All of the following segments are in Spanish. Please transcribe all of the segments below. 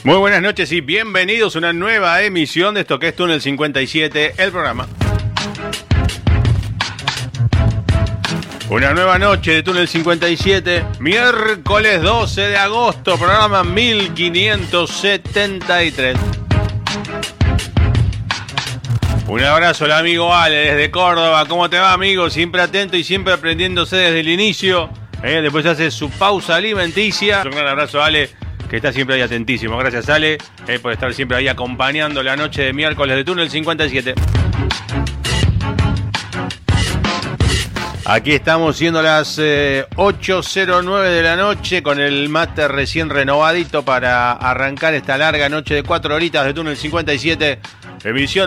Muy buenas noches y bienvenidos a una nueva emisión de esto que es Túnel 57, el programa. Una nueva noche de Túnel 57, miércoles 12 de agosto, programa 1573. Un abrazo al amigo Ale desde Córdoba. ¿Cómo te va, amigo? Siempre atento y siempre aprendiéndose desde el inicio. Después hace su pausa alimenticia. Un gran abrazo, Ale, que está siempre ahí atentísimo. Gracias, Ale, por estar siempre ahí acompañando la noche de miércoles de Túnel 57. Aquí estamos siendo las 8:09 de la noche con el mate recién renovadito para arrancar esta larga noche de 4 horitas de Túnel 57, emisión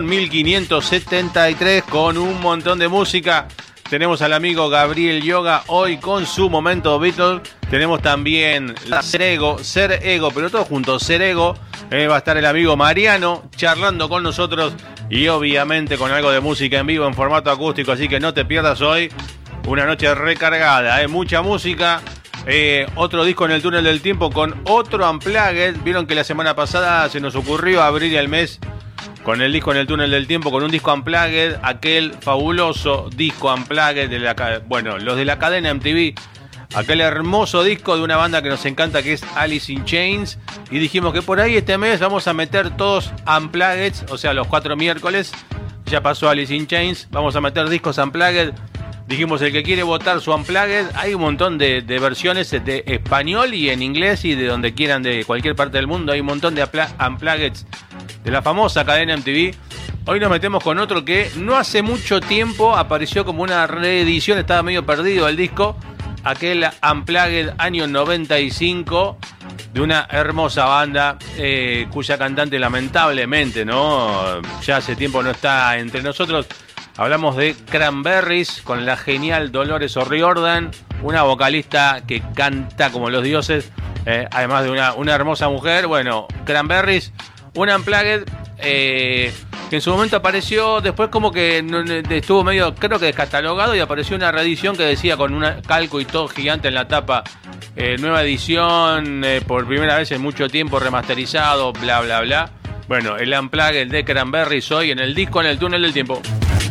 1573 con un montón de música. Tenemos al amigo Gabriel Yoga hoy con su momento Beatles. Tenemos también Ser Ego, pero todos juntos, Ser Ego. Va a estar el amigo Mariano charlando con nosotros y obviamente con algo de música en vivo en formato acústico, así que no te pierdas hoy. Una noche recargada, mucha música. Otro disco en el túnel del tiempo con otro Unplugged. Vieron que la semana pasada se nos ocurrió abrir el mes con el disco en el túnel del tiempo, con un disco Unplugged, aquel fabuloso disco Unplugged de los de la cadena MTV, aquel hermoso disco de una banda que nos encanta que es Alice in Chains, y dijimos que por ahí este mes vamos a meter todos Unplugged, o sea, los 4 miércoles, ya pasó Alice in Chains, vamos a meter discos Unplugged. Dijimos, el que quiere votar su Unplugged, hay un montón de versiones de español y en inglés y de donde quieran, de cualquier parte del mundo. Hay un montón de Unplugged de la famosa cadena MTV. Hoy nos metemos con otro que no hace mucho tiempo apareció como una reedición, estaba medio perdido el disco. Aquel Unplugged año 95 de una hermosa banda cuya cantante lamentablemente, ¿no?, ya hace tiempo no está entre nosotros. Hablamos de Cranberries con la genial Dolores O'Riordan, una vocalista que canta como los dioses, además de una hermosa mujer. Bueno, Cranberries, un Unplugged que en su momento apareció, después como que estuvo medio, creo que descatalogado, y apareció una reedición que decía con un calco y todo gigante en la tapa, nueva edición, por primera vez en mucho tiempo, remasterizado, bla bla bla. Bueno, el Unplugged de Cranberries hoy en el disco en el túnel del tiempo.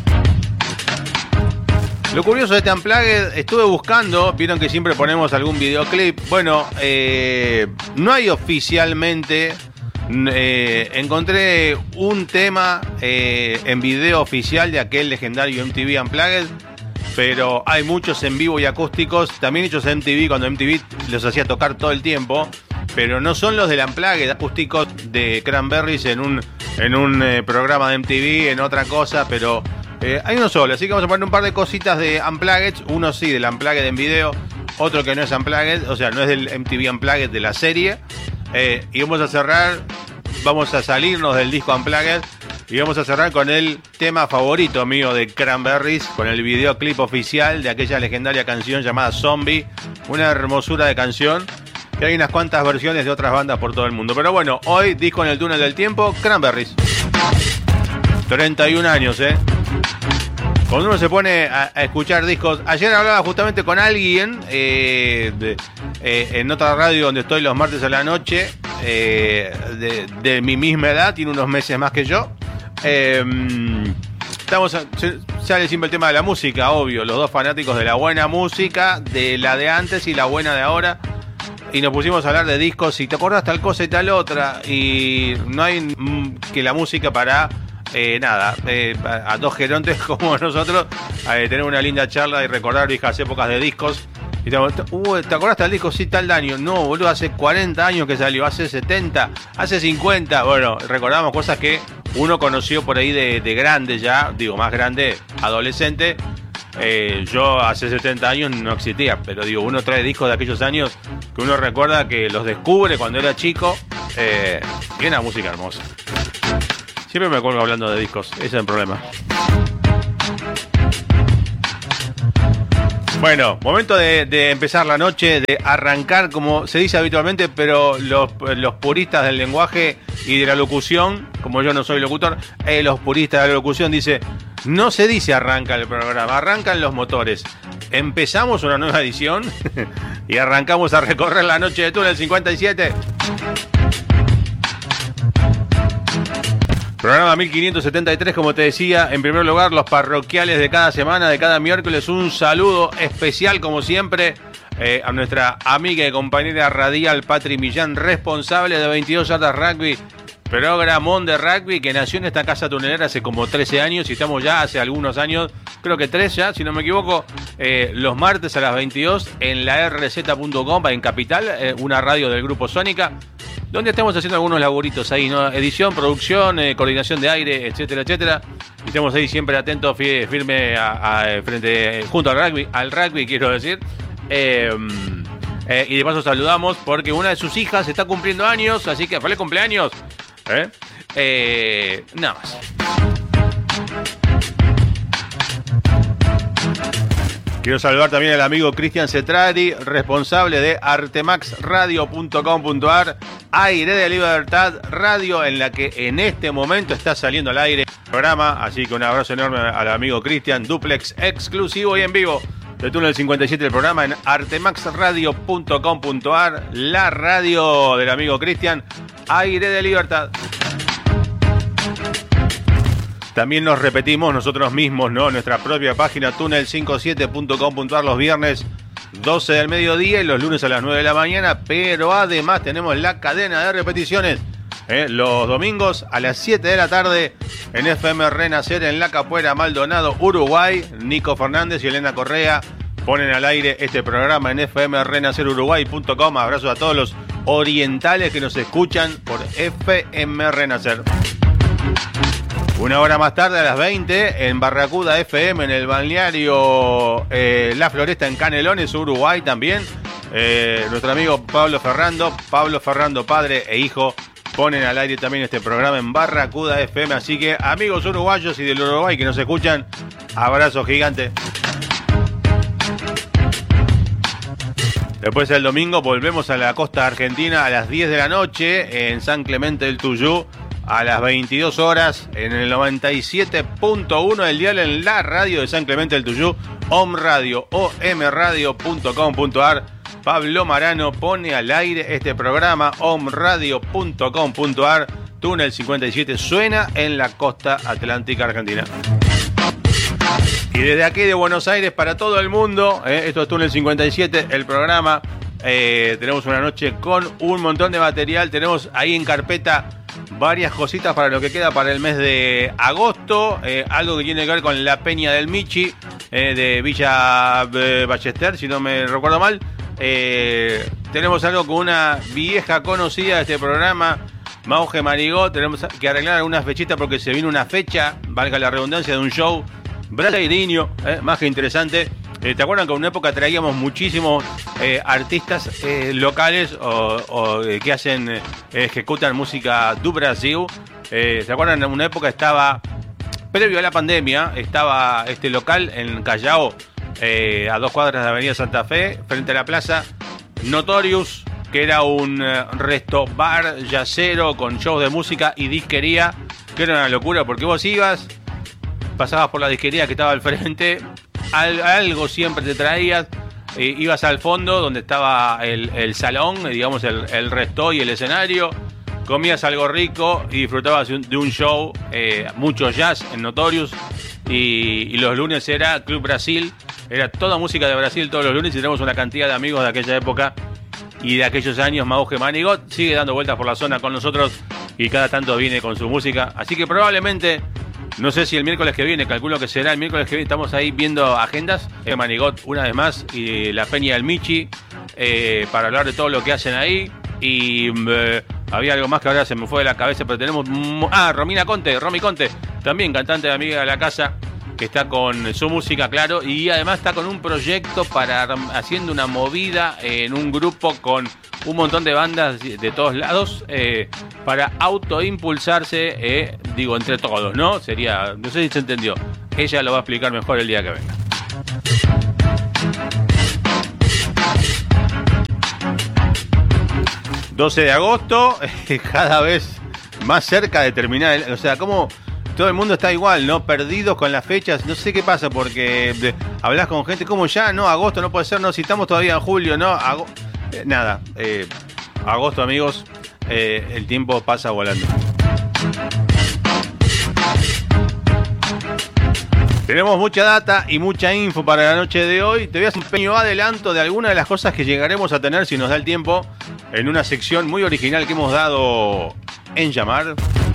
Lo curioso de este Unplugged, estuve buscando, vieron que siempre ponemos algún videoclip. Bueno, no hay oficialmente, encontré un tema en video oficial de aquel legendario MTV Unplugged, pero hay muchos en vivo y acústicos, también hechos en MTV, cuando MTV los hacía tocar todo el tiempo, pero no son los del Unplugged acústicos de Cranberries en un programa de MTV, en otra cosa, pero... hay uno solo, así que vamos a poner un par de cositas de Unplugged. Uno sí, del Unplugged en video, otro que no es Unplugged, o sea, no es del MTV Unplugged de la serie. Y vamos a cerrar, vamos a salirnos del disco Unplugged y vamos a cerrar con el tema favorito mío de Cranberries, con el videoclip oficial de aquella legendaria canción llamada Zombie. Una hermosura de canción, que hay unas cuantas versiones de otras bandas por todo el mundo. Pero bueno, hoy disco en el túnel del tiempo, Cranberries. 31 años, Cuando uno se pone a escuchar discos. Ayer hablaba justamente con alguien en otra radio donde estoy los martes a la noche, de mi misma edad, tiene unos meses más que yo. Sale siempre el tema de la música, obvio, los dos fanáticos de la buena música, de la de antes y la buena de ahora. Y nos pusimos a hablar de discos y te acordás tal cosa y tal otra. Y no hay que la música para... a dos gerontes como nosotros, tener una linda charla y recordar viejas épocas de discos. Y ¿te acordaste del disco? Sí, tal año. No, boludo, hace 40 años que salió, hace 70, hace 50. Bueno, recordamos cosas que uno conoció por ahí de grande ya, digo, más grande, adolescente. Yo hace 70 años no existía, pero digo, uno trae discos de aquellos años que uno recuerda que los descubre cuando era chico. Y una música hermosa. Siempre me acuerdo hablando de discos, ese es el problema. Bueno, momento de empezar la noche, de arrancar, como se dice habitualmente, pero los puristas del lenguaje y de la locución, como yo no soy locutor, los puristas de la locución dicen, no se dice arranca el programa, arrancan los motores. Empezamos una nueva edición y arrancamos a recorrer la noche de Túnel 57. Programa 1573, como te decía, en primer lugar, los parroquiales de cada semana, de cada miércoles. Un saludo especial, como siempre, a nuestra amiga y compañera radial Patri Millán, responsable de 22 Yardas Rugby, programón de rugby que nació en esta casa tunelera hace como 13 años y estamos ya hace algunos años, creo que 3 ya, si no me equivoco, los martes a las 22 en la rz.com, en Capital, una radio del Grupo Sónica, donde estamos haciendo algunos laburitos ahí, ¿no? Edición, producción, coordinación de aire, etcétera, etcétera. Y estamos ahí siempre atentos, firme junto al rugby, quiero decir. Y de paso saludamos porque una de sus hijas está cumpliendo años, así que feliz cumpleaños. Nada más. Quiero saludar también al amigo Cristian Cetrari, responsable de artemaxradio.com.ar, Aire de Libertad, radio en la que en este momento está saliendo al aire el programa. Así que un abrazo enorme al amigo Cristian, duplex exclusivo y en vivo de Túnel 57, el programa en artemaxradio.com.ar, la radio del amigo Cristian, Aire de Libertad. También nos repetimos nosotros mismos, ¿no? Nuestra propia página tunnel57.com.ar los viernes 12 del mediodía y los lunes a las 9 de la mañana, pero además tenemos la cadena de repeticiones los domingos a las 7 de la tarde en FM Renacer en La Capuera, Maldonado, Uruguay. Nico Fernández y Elena Correa ponen al aire este programa en fmrenaceruruguay.com. Abrazos a todos los orientales que nos escuchan por FM Renacer. Una hora más tarde, a las 20, en Barracuda FM, en el balneario La Floresta, en Canelones, Uruguay también. Nuestro amigo Pablo Ferrando, padre e hijo, ponen al aire también este programa en Barracuda FM. Así que, amigos uruguayos y del Uruguay que nos escuchan, abrazo gigante. Después el domingo volvemos a la costa argentina a las 10 de la noche en San Clemente del Tuyú. A las 22 horas en el 97.1 del dial en la radio de San Clemente del Tuyú, omradio.com.ar. Pablo Marano pone al aire este programa, omradio.com.ar. Túnel 57 suena en la costa atlántica argentina. Y desde aquí de Buenos Aires para todo el mundo, esto es Túnel 57, el programa. Tenemos una noche con un montón de material, tenemos ahí en carpeta varias cositas para lo que queda para el mes de agosto, algo que tiene que ver con la Peña del Michi, de Villa Ballester, si no me recuerdo mal. Tenemos algo con una vieja conocida de este programa, Mauge Marigot. Tenemos que arreglar algunas fechitas porque se viene una fecha, valga la redundancia, de un show brasileño, más que interesante. ¿Te acuerdan que en una época traíamos muchísimos artistas locales o que ejecutan música do Brasil? ¿Se acuerdan? En una época estaba, previo a la pandemia, estaba este local en Callao, a 2 cuadras de Avenida Santa Fe, frente a la plaza, Notorious, que era un resto bar yacero con shows de música y disquería, que era una locura porque vos ibas, pasabas por la disquería que estaba al frente, algo siempre te traías, ibas al fondo donde estaba el salón, digamos el resto y el escenario, comías algo rico y disfrutabas de un show, mucho jazz en Notorious, y los lunes era Club Brasil, era toda música de Brasil todos los lunes y tenemos una cantidad de amigos de aquella época y de aquellos años. Mauge Manigot sigue dando vueltas por la zona con nosotros y cada tanto viene con su música, así que probablemente, no sé si el miércoles que viene, calculo que será el miércoles que viene, estamos ahí viendo agendas, Manigot una vez más y la Peña del Michi, para hablar de todo lo que hacen ahí. Y había algo más que ahora se me fue de la cabeza, pero tenemos Romy Conte, también cantante de amiga de la casa, que está con su música, claro, y además está con un proyecto para haciendo una movida en un grupo con un montón de bandas de todos lados, para autoimpulsarse, digo, entre todos, ¿no? Sería, no sé si se entendió. Ella lo va a explicar mejor el día que venga. ...12 de agosto... ...cada vez más cerca de terminar... O sea, como todo el mundo está igual, ¿no? Perdidos con las fechas... ...no sé qué pasa porque... hablas con gente como ya... ...no, agosto no puede ser... ...no, si estamos todavía en julio... ¿no? Nada... agosto, amigos... el tiempo pasa volando. Tenemos mucha data y mucha info para la noche de hoy. Te voy a hacer un pequeño adelanto de algunas de las cosas que llegaremos a tener, si nos da el tiempo, en una sección muy original que hemos dado en llamar.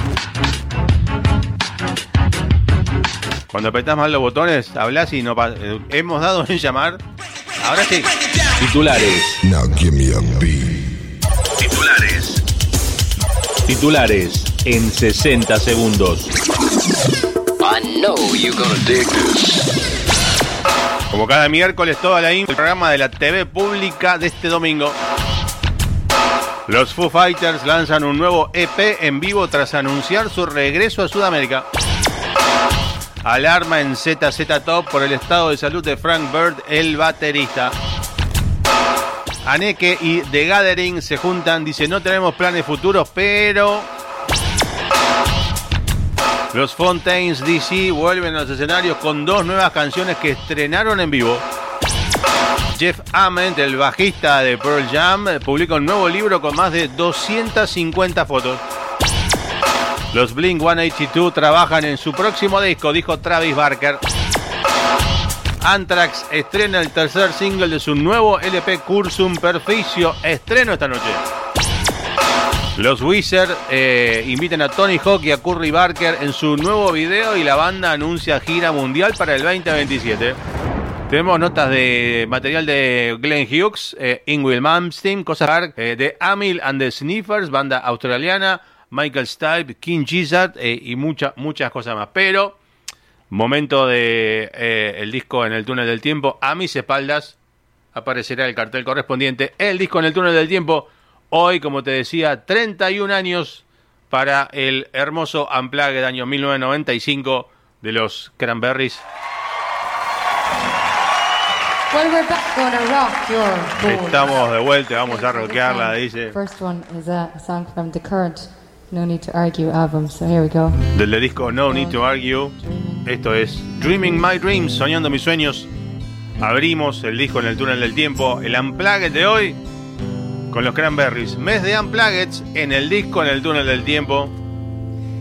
Cuando apretás mal los botones, hablás y no pasa. Hemos dado en llamar. Ahora sí. Titulares. Now give me a beat. Titulares en 60 segundos. I know you're gonna dig this. Como cada miércoles, toda la info, el programa de la TV pública de este domingo. Los Foo Fighters lanzan un nuevo EP en vivo tras anunciar su regreso a Sudamérica. Alarma en ZZ Top por el estado de salud de Frank Bird, el baterista. Aneke y The Gathering se juntan, dice, no tenemos planes futuros, pero... Los Fontaines DC vuelven a los escenarios con 2 nuevas canciones que estrenaron en vivo. Jeff Ament, el bajista de Pearl Jam, publica un nuevo libro con más de 250 fotos. Los Blink-182 trabajan en su próximo disco, dijo Travis Barker. Anthrax estrena el tercer single de su nuevo LP Cursum Perficio, estreno esta noche. Los Wizards invitan a Tony Hawk y a Curry Barker en su nuevo video y la banda anuncia gira mundial para el 2027. Tenemos notas de material de Glenn Hughes, Yngwie Malmsteen, cosas de Amyl and the Sniffers, banda australiana, Michael Stipe, King Gizzard y muchas cosas más. Pero, momento de el disco en el túnel del tiempo. A mis espaldas aparecerá el cartel correspondiente. El disco en el túnel del tiempo. Hoy, como te decía, 31 años para el hermoso Unplugged del año 1995 de los Cranberries. Well, we're back gonna rock your boat. Estamos de vuelta, vamos a rockearla, dice. First one is a song from the current No Need to Argue album, so here we go. Del disco No Need to Argue. Esto es Dreaming My Dreams, soñando mis sueños. Abrimos el disco en el túnel del tiempo, el Unplugged de hoy con los Cranberries. Mes de Unplugged en el disco en el túnel del tiempo.